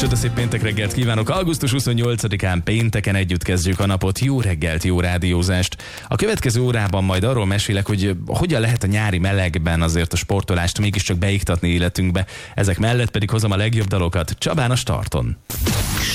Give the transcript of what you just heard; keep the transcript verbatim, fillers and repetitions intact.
Csodaszép péntek reggelt kívánok! augusztus huszonnyolcadikán pénteken együtt kezdjük a napot. Jó reggelt, jó rádiózást! A következő órában majd arról mesélek, hogy hogyan lehet a nyári melegben azért a sportolást mégiscsak beiktatni életünkbe. Ezek mellett pedig hozom a legjobb dalokat Csabán a starton.